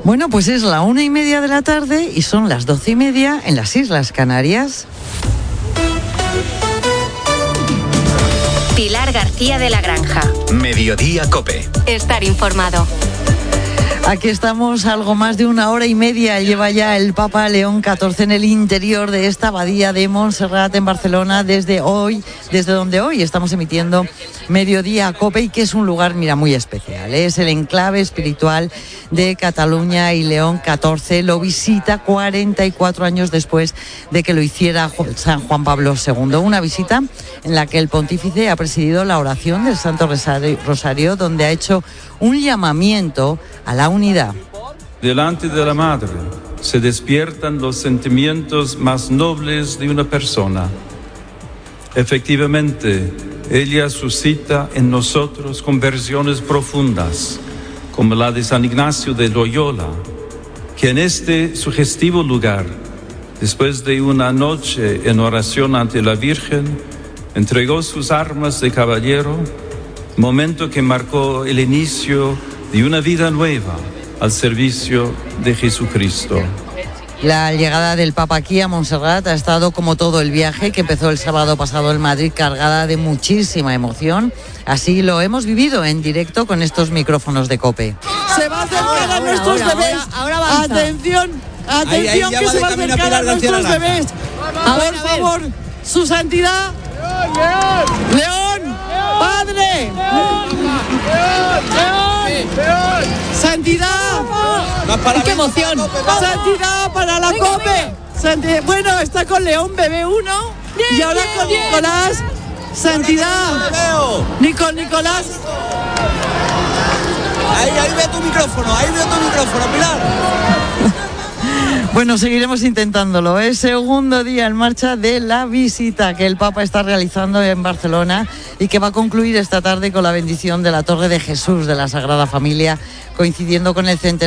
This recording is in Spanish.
Bueno, pues es la 1:30 de la tarde y son las 12:30 en las Islas Canarias. Pilar García de la Granja. Mediodía COPE. Estar informado. Aquí estamos, algo más de 1:30 lleva ya el Papa León XIV en el interior de esta abadía de Montserrat en Barcelona desde donde hoy estamos emitiendo Mediodía COPE, y que es un lugar, mira, muy especial. Es el enclave espiritual de Cataluña, y León XIV lo visita 44 años después de que lo hiciera San Juan Pablo II. Una visita en la que el pontífice ha presidido la oración del Santo Rosario, donde ha hecho un llamamiento a la unidad. Delante de la Madre se despiertan los sentimientos más nobles de una persona. Efectivamente, ella suscita en nosotros conversiones profundas, como la de San Ignacio de Loyola, que en este sugestivo lugar, después de una noche en oración ante la Virgen, entregó sus armas de caballero, momento que marcó el inicio de una vida nueva al servicio de Jesucristo. La llegada del Papa aquí a Montserrat ha estado, como todo el viaje que empezó el sábado pasado en Madrid, cargada de muchísima emoción. Así lo hemos vivido en directo con estos micrófonos de COPE. Se va a acercar a nuestros bebés. Ahora atención, ahí que se va a acercar a nuestros bebés. Por favor, su santidad. León, Padre. León. Santidad. ¡Qué emoción! Santidad para la COPE. Bueno, está con León, bebé 1. Y ahora con Nicolás. Santidad. Nicolás. Ahí ve tu micrófono, Pilar. Bueno, seguiremos intentándolo. Es segundo día en marcha de la visita que el Papa está realizando en Barcelona y que va a concluir esta tarde con la bendición de la Torre de Jesús de la Sagrada Familia, coincidiendo con el centenario